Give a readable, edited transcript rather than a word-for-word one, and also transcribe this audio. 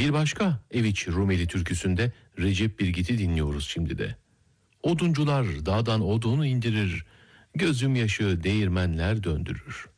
Bir başka Eviç Rumeli türküsünde Recep Birgit'i dinliyoruz şimdi de. Oduncular dağdan odun indirir, gözüm yaşı değirmenler döndürür.